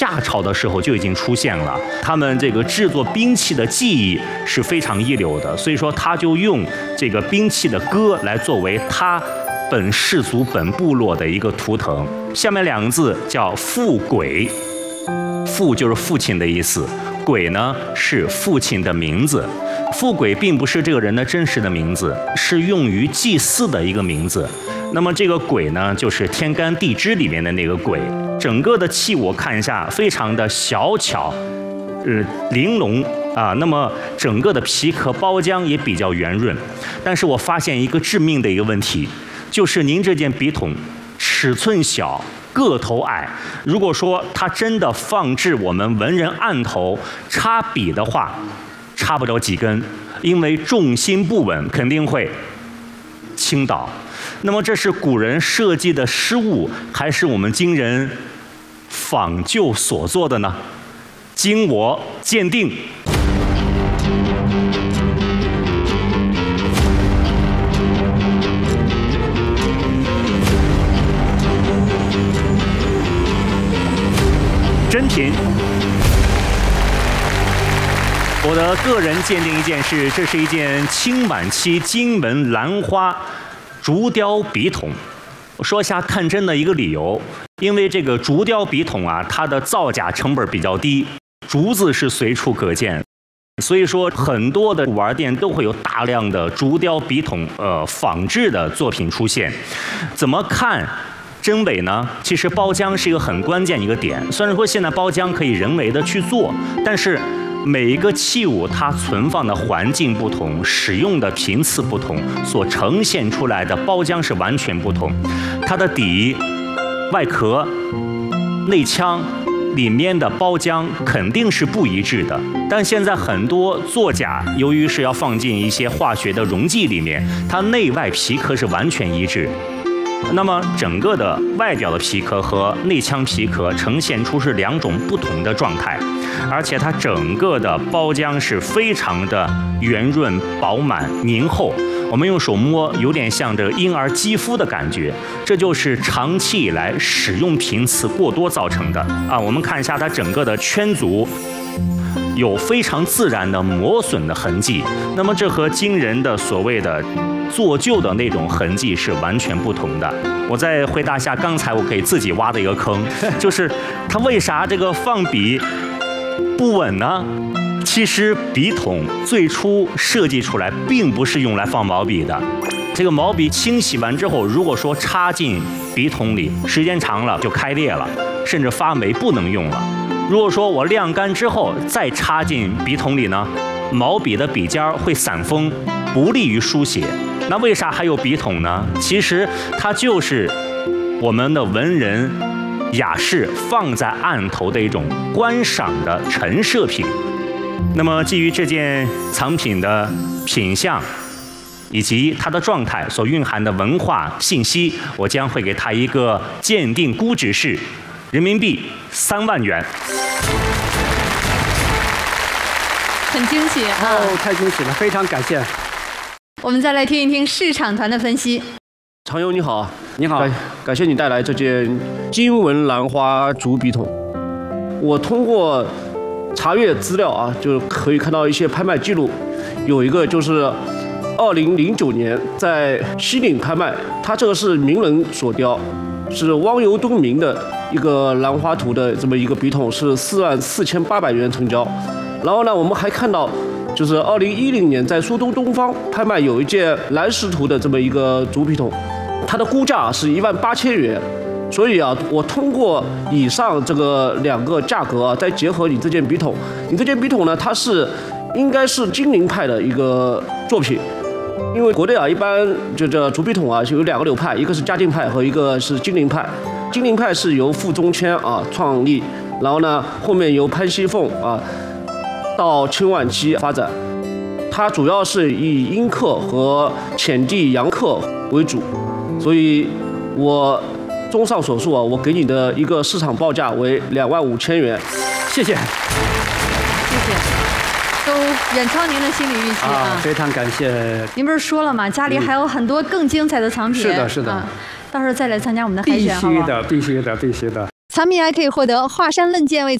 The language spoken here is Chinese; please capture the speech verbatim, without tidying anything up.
夏朝的时候就已经出现了，他们这个制作兵器的技艺是非常一流的，所以说他就用这个兵器的戈来作为他本氏族本部落的一个图腾。下面两个字叫父鬼，父就是父亲的意思，鬼呢是父亲的名字。父鬼并不是这个人的真实的名字，是用于祭祀的一个名字。那么这个鬼呢，就是天干地支里面的那个鬼。整个的器我看一下，非常的小巧，呃，玲珑啊。那么整个的皮壳包浆也比较圆润。但是我发现一个致命的一个问题，就是您这件笔筒尺寸小，个头矮。如果说它真的放置我们文人案头插笔的话，插不着几根，因为重心不稳，肯定会倾倒。那么这是古人设计的失误，还是我们今人仿旧所做的呢？经我鉴定，真品。我的个人鉴定一件事，这是一件清晚期金文兰花竹雕笔筒。我说一下看真的一个理由，因为这个竹雕笔筒啊，它的造假成本比较低，竹子是随处可见，所以说很多的玩店都会有大量的竹雕笔筒呃仿制的作品出现。怎么看真伪呢？其实包浆是一个很关键一个点。虽然说现在包浆可以人为的去做，但是每一个器物它存放的环境不同，使用的频次不同，所呈现出来的包浆是完全不同。它的底、外壳、内腔里面的包浆肯定是不一致的。但现在很多作假，由于是要放进一些化学的溶剂里面，它内外皮壳是完全一致。那么整个的外表的皮壳和内腔皮壳呈现出是两种不同的状态，而且它整个的包浆是非常的圆润、饱满、凝厚。我们用手摸，有点像这个婴儿肌肤的感觉，这就是长期以来使用频次过多造成的啊。我们看一下它整个的圈足，有非常自然的磨损的痕迹。那么这和今人的所谓的做旧的那种痕迹是完全不同的。我再回答一下刚才我可以自己挖的一个坑，就是它为啥这个放笔不稳呢？其实笔筒最初设计出来并不是用来放毛笔的。这个毛笔清洗完之后，如果说插进笔筒里，时间长了就开裂了，甚至发霉不能用了。如果说我晾干之后再插进笔筒里呢，毛笔的笔尖会散风，不利于书写。那为啥还有笔筒呢？其实它就是我们的文人雅士放在案头的一种观赏的陈设品。那么基于这件藏品的品相以及它的状态所蕴含的文化信息，我将会给它一个鉴定估值是人民币三万元。 很惊喜啊！ 哦，太惊喜了，非常感谢。 我们再来听一听市场团的分析。 常友你好， 你好， 感感谢你带来这件金文兰花竹笔筒。我通过查阅资料啊，就可以看到一些拍卖记录，有一个就是二零零九年在西岭拍卖，它这个是名人所雕，是汪尤东明的一个兰花图的这么一个笔筒，是四万四千八百元成交。然后呢，我们还看到，就是二零一零年在苏东东方拍卖有一件蓝石图的这么一个竹笔筒，它的估价是一万八千元。所以啊，我通过以上这个两个价格啊，再结合你这件笔筒，你这件笔筒呢，它是应该是金陵派的一个作品。因为国内啊，一般就这竹笔筒啊，就有两个流派，一个是嘉靖派和一个是金陵派。金陵派是由傅中谦啊创立，然后呢，后面由潘熙凤啊到清晚期发展。它主要是以阴刻和浅地阳刻为主，所以我综上所述啊，我给你的一个市场报价为两万五千元。 谢谢， 谢谢，都远超您的心理预期啊！ 啊非常感谢。 您不是说了吗？家里还有很多更精彩的藏品。 是的，是的。 啊，到时候再来参加我们的海选， 必须的，必须的，必须的。 藏品还可以获得华山论剑为